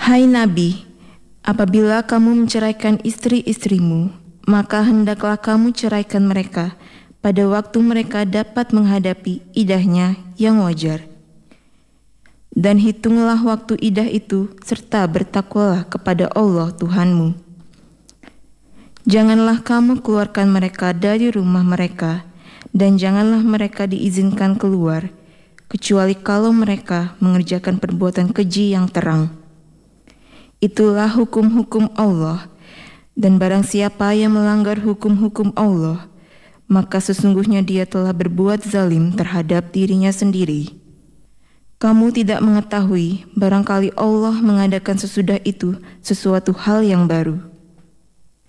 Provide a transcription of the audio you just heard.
Hai Nabi, apabila kamu menceraikan istri-istrimu, maka hendaklah kamu ceraikan mereka pada waktu mereka dapat menghadapi idahnya yang wajar. Dan hitunglah waktu idah itu serta bertakwalah kepada Allah Tuhanmu. Janganlah kamu keluarkan mereka dari rumah mereka, dan janganlah mereka diizinkan keluar, kecuali kalau mereka mengerjakan perbuatan keji yang terang. Itulah hukum-hukum Allah, dan barang siapa yang melanggar hukum-hukum Allah, maka sesungguhnya dia telah berbuat zalim terhadap dirinya sendiri. Kamu tidak mengetahui, barangkali Allah mengadakan sesudah itu sesuatu hal yang baru.